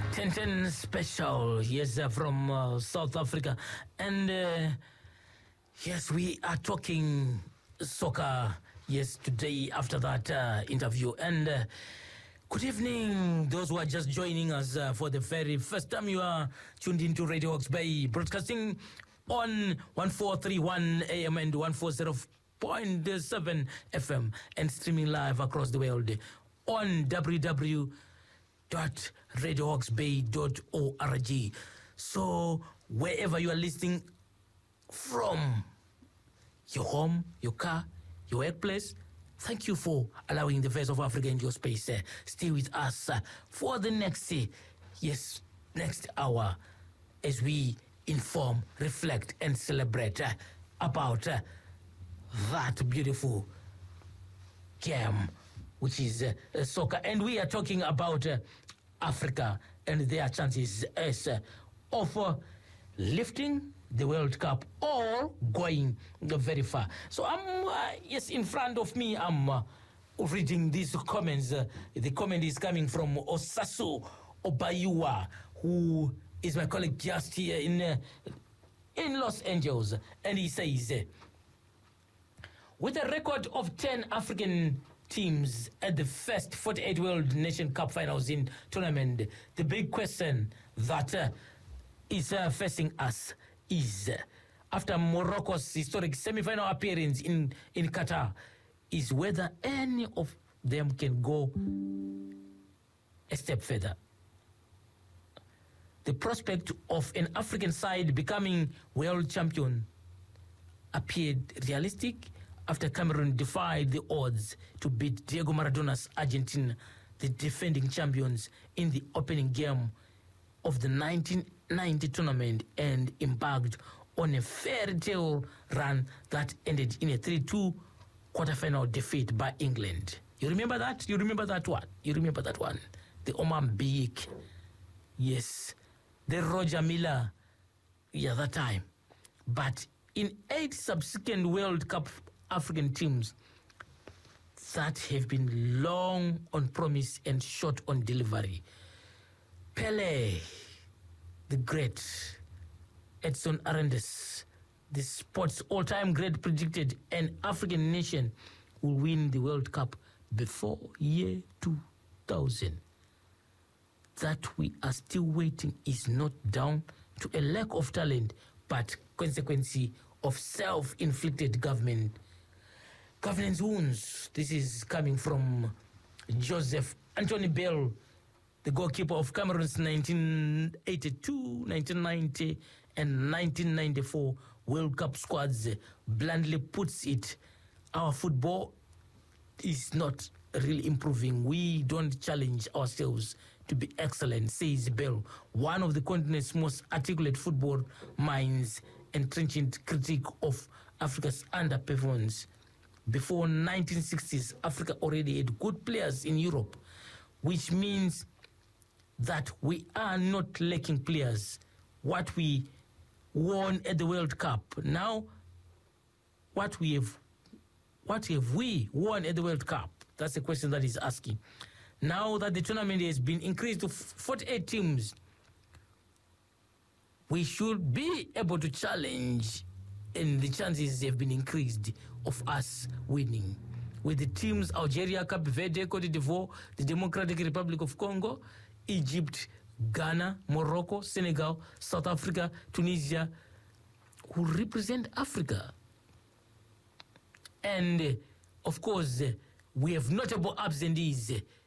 10 special, yes, from South Africa. And yes, we are talking soccer, yes, today after that interview. And good evening, those who are just joining us for the very first time. You are tuned into Radio Hawke's Bay, broadcasting on 1431 AM and 140.7 FM and streaming live across the world on www.radiohawksbay.org. So wherever you are listening from, your home, your car, your workplace, thank you for allowing the Voice of Africa in your space. Stay with us for the next hour as we inform, reflect, and celebrate about that beautiful game, which is soccer. And we are talking about Africa and their chances as of lifting the World Cup or going very far. So I'm in front of me, I'm reading these comments. The comment is coming from Osasu Obayua, who is my colleague just here in Los Angeles, and he says, with a record of 10 African teams at the first 48 World Nation Cup finals in tournament, the big question that is facing us is, after Morocco's historic semi-final appearance in Qatar, is whether any of them can go a step further. The prospect of an African side becoming world champion appeared realistic after Cameroon defied the odds to beat Diego Maradona's Argentina, the defending champions, in the opening game of the 1990 tournament, and embarked on a fairy tale run that ended in a 3-2 quarterfinal defeat by England. You remember that? You remember that one? The Omar Mbik. Yes. The Roger Miller. Yeah, that time. But in 8 subsequent World Cup African teams that have been long on promise and short on delivery. Pele, the great, Edson Arantes, the sports all-time great, predicted an African nation will win the World Cup before year 2000. That we are still waiting is not down to a lack of talent, but consequence of self-inflicted governance wounds. This is coming from Joseph Anthony Bell, the goalkeeper of Cameroon's 1982, 1990, and 1994 World Cup squads, bluntly puts it, our football is not really improving. We don't challenge ourselves to be excellent, says Bell, one of the continent's most articulate football minds and trenchant critique of Africa's underperformance. Before 1960s, Africa already had good players in Europe, which means that we are not lacking players. What we won at the World Cup. Now, what have we won at the World Cup? That's the question that he's asking. Now that the tournament has been increased to 48 teams, we should be able to challenge, and the chances have been increased of us winning. With the teams Algeria, Cape Verde, Cote d'Ivoire, the Democratic Republic of Congo, Egypt, Ghana, Morocco, Senegal, South Africa, Tunisia, who represent Africa. And of course, we have notable absentees